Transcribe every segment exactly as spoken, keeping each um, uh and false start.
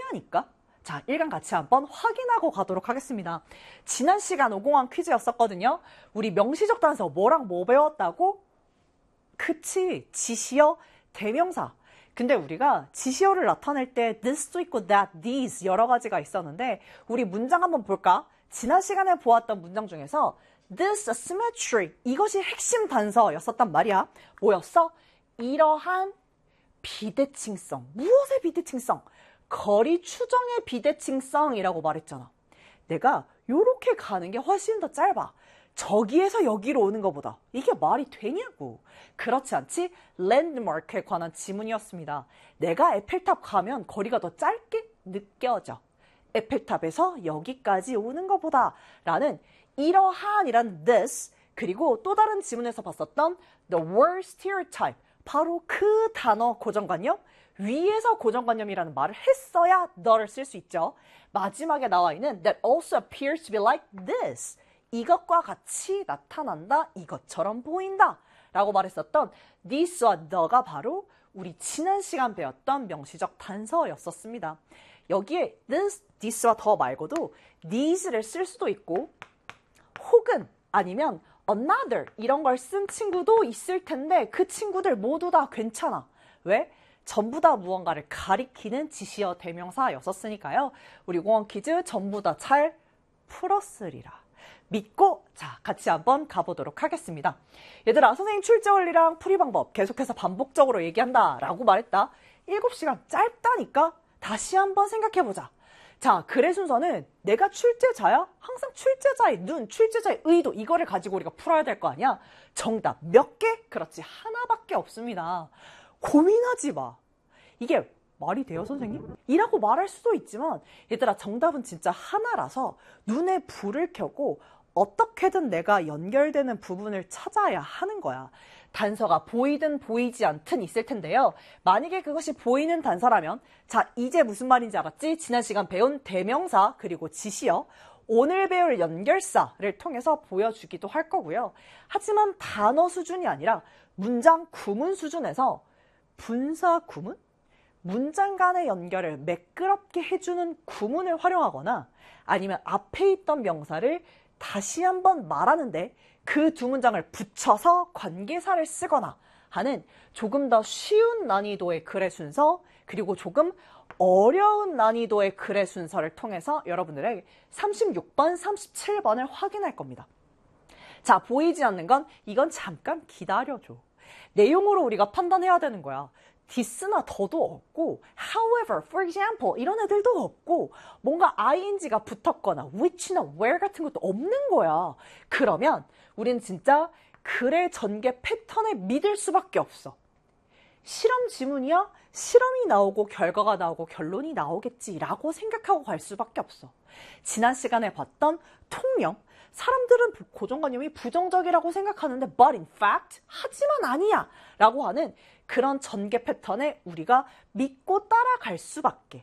짧다니까? 자, 일간 같이 한번 확인하고 가도록 하겠습니다. 지난 시간 오공왕 퀴즈였었거든요. 우리 명시적 단서 뭐랑 뭐 배웠다고? 그치, 지시어, 대명사. 근데 우리가 지시어를 나타낼 때 this도 있고 that, these 여러 가지가 있었는데 우리 문장 한번 볼까? 지난 시간에 보았던 문장 중에서 this symmetry, 이것이 핵심 단서였었단 말이야. 뭐였어? 이러한 비대칭성. 무엇의 비대칭성? 거리 추정의 비대칭성이라고 말했잖아. 내가 요렇게 가는 게 훨씬 더 짧아. 저기에서 여기로 오는 것보다. 이게 말이 되냐고. 그렇지 않지? 랜드마크에 관한 지문이었습니다. 내가 에펠탑 가면 거리가 더 짧게 느껴져. 에펠탑에서 여기까지 오는 것보다 라는 이러한이란 this, 그리고 또 다른 지문에서 봤었던 the word stereotype, 바로 그 단어 고정관념, 위에서 고정관념이라는 말을 했어야 the를 쓸 수 있죠. 마지막에 나와 있는 that also appears to be like this, 이것과 같이 나타난다, 이것처럼 보인다 라고 말했었던 this와 the가 바로 우리 지난 시간 배웠던 명시적 단서였었습니다. 여기에 this, this와 the 말고도 these를 쓸 수도 있고 혹은 아니면 another 이런 걸 쓴 친구도 있을 텐데 그 친구들 모두 다 괜찮아. 왜? 전부 다 무언가를 가리키는 지시어 대명사였었으니까요. 우리 공원 퀴즈 전부 다 잘 풀었으리라 믿고 자 같이 한번 가보도록 하겠습니다. 얘들아, 선생님 출제 원리랑 풀이 방법 계속해서 반복적으로 얘기한다 라고 말했다. 일곱 시간 짧다니까? 다시 한번 생각해보자. 자, 글의 순서는 내가 출제자야? 항상 출제자의 눈, 출제자의 의도, 이거를 가지고 우리가 풀어야 될 거 아니야? 정답 몇 개? 그렇지, 하나밖에 없습니다. 고민하지 마. 이게 말이 돼요, 선생님? 이라고 말할 수도 있지만 얘들아, 정답은 진짜 하나라서 눈에 불을 켜고 어떻게든 내가 연결되는 부분을 찾아야 하는 거야. 단서가 보이든 보이지 않든 있을 텐데요. 만약에 그것이 보이는 단서라면 자, 이제 무슨 말인지 알았지? 지난 시간 배운 대명사 그리고 지시어, 오늘 배울 연결사를 통해서 보여주기도 할 거고요. 하지만 단어 수준이 아니라 문장 구문 수준에서 분사 구문? 문장 간의 연결을 매끄럽게 해주는 구문을 활용하거나 아니면 앞에 있던 명사를 다시 한번 말하는데 그 두 문장을 붙여서 관계사를 쓰거나 하는 조금 더 쉬운 난이도의 글의 순서, 그리고 조금 어려운 난이도의 글의 순서를 통해서 여러분들에게 삼십육 번, 삼십칠 번을 확인할 겁니다. 자, 보이지 않는 건 이건 잠깐 기다려줘. 내용으로 우리가 판단해야 되는 거야. this나 더도 없고 however, for example 이런 애들도 없고 뭔가 ing가 붙었거나 which나 where 같은 것도 없는 거야. 그러면 우린 진짜 글의 전개 패턴을 믿을 수밖에 없어. 실험 지문이야? 실험이 나오고 결과가 나오고 결론이 나오겠지라고 생각하고 갈 수밖에 없어. 지난 시간에 봤던 통념, 사람들은 고정관념이 부정적이라고 생각하는데 but in fact, 하지만 아니야 라고 하는 그런 전개 패턴에 우리가 믿고 따라갈 수밖에.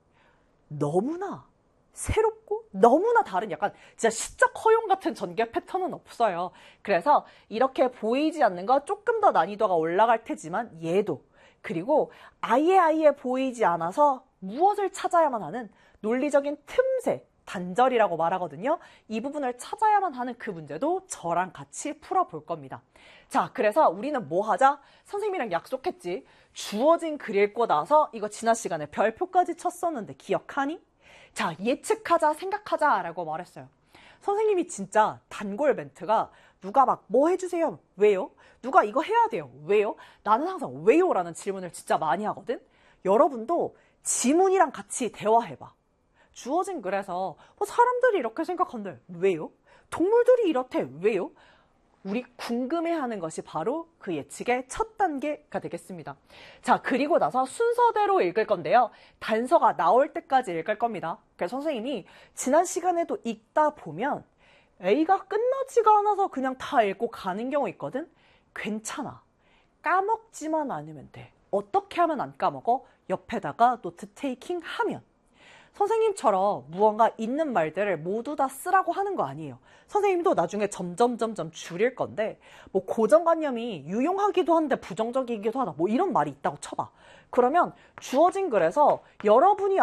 너무나 새롭고 너무나 다른 약간 진짜 시적 허용 같은 전개 패턴은 없어요. 그래서 이렇게 보이지 않는 거 조금 더 난이도가 올라갈 테지만 얘도, 그리고 아예 아예 보이지 않아서 무엇을 찾아야만 하는 논리적인 틈새, 단절이라고 말하거든요. 이 부분을 찾아야만 하는 그 문제도 저랑 같이 풀어볼 겁니다. 자, 그래서 우리는 뭐 하자? 선생님이랑 약속했지. 주어진 글 읽고 나서 이거 지난 시간에 별표까지 쳤었는데 기억하니? 자, 예측하자, 생각하자 라고 말했어요. 선생님이 진짜 단골 멘트가 누가 막 뭐 해주세요? 왜요? 누가 이거 해야 돼요? 왜요? 나는 항상 왜요? 라는 질문을 진짜 많이 하거든. 여러분도 지문이랑 같이 대화해봐. 주어진 글에서 뭐 사람들이 이렇게 생각한대. 왜요? 동물들이 이렇대. 왜요? 우리 궁금해하는 것이 바로 그 예측의 첫 단계가 되겠습니다. 자, 그리고 나서 순서대로 읽을 건데요. 단서가 나올 때까지 읽을 겁니다. 그래서 선생님이 지난 시간에도 읽다 보면 A가 끝나지가 않아서 그냥 다 읽고 가는 경우 있거든? 괜찮아. 까먹지만 않으면 돼. 어떻게 하면 안 까먹어? 옆에다가 노트 테이킹 하면. 선생님처럼 무언가 있는 말들을 모두 다 쓰라고 하는 거 아니에요. 선생님도 나중에 점점 점점 줄일 건데 뭐 고정관념이 유용하기도 한데 부정적이기도 하다 뭐 이런 말이 있다고 쳐봐. 그러면 주어진 글에서 여러분이